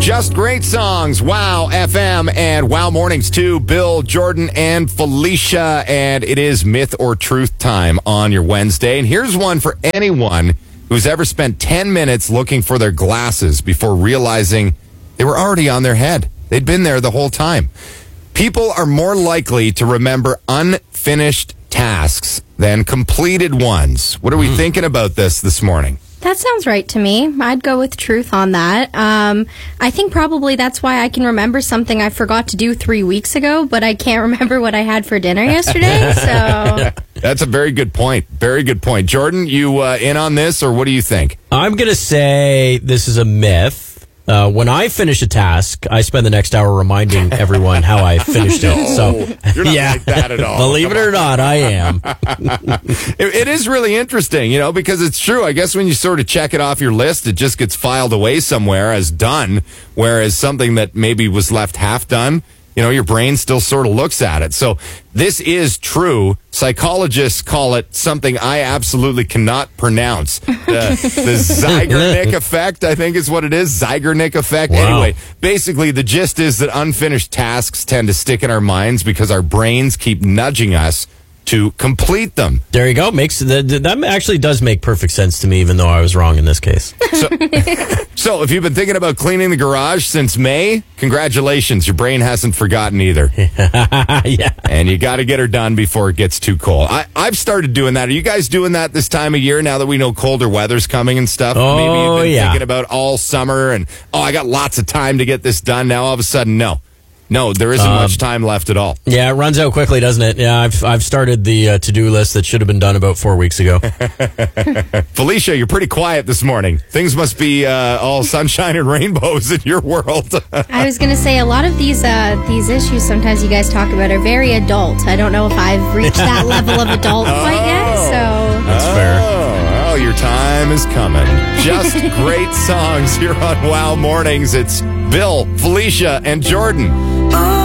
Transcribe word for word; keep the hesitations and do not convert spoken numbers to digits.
Just great songs. Wow F M and Wow Mornings too. Bill, Jordan, and Felicia. And it is Myth or Truth time on your Wednesday. And here's one for anyone who's ever spent ten minutes looking for their glasses before realizing they were already on their head. They'd been there the whole time. People are more likely to remember unfinished tasks than completed ones. What are we mm. thinking about this this morning? That sounds right to me. I'd go with truth on that. Um, I think probably that's why I can remember something I forgot to do three weeks ago, but I can't remember what I had for dinner yesterday. So that's a very good point. Very good point. Jordan, you uh, in on this, or what do you think? I'm going to say this is a myth. Uh, when I finish a task, I spend the next hour reminding everyone how I finished it. So, you're not yeah, like that at all. Believe Come it or on. not, I am. it, it is really interesting, you know, because it's true. I guess when you sort of check it off your list, it just gets filed away somewhere as done, whereas something that maybe was left half done, you know, your brain still sort of looks at it. So this is true. Psychologists call it something I absolutely cannot pronounce. The, the Zeigarnik effect, I think is what it is. Zeigarnik effect. Wow. Anyway, basically the gist is that unfinished tasks tend to stick in our minds because our brains keep nudging us to complete them. There you go. Makes that, that actually does make perfect sense to me, even though I was wrong in this case. So, so if you've been thinking about cleaning the garage since May, congratulations. Your brain hasn't forgotten either. Yeah. And you got to get her done before it gets too cold. I, I've started doing that. Are you guys doing that this time of year now that we know colder weather's coming and stuff? Oh, Maybe you've been yeah. thinking about all summer and, oh, I got lots of time to get this done. Now all of a sudden, no. No, there isn't um, much time left at all. Yeah, it runs out quickly, doesn't it? Yeah, I've I've started the uh, to-do list that should have been done about four weeks ago. Felicia, you're pretty quiet this morning. Things must be uh, all sunshine and rainbows in your world. I was going to say a lot of these uh, these issues sometimes you guys talk about are very adult. I don't know if I've reached that level of adult quite yet, so That's oh, fair. Oh, your time is coming. Just great songs here on Wow Mornings. It's Bill, Felicia, and Jordan. Oh.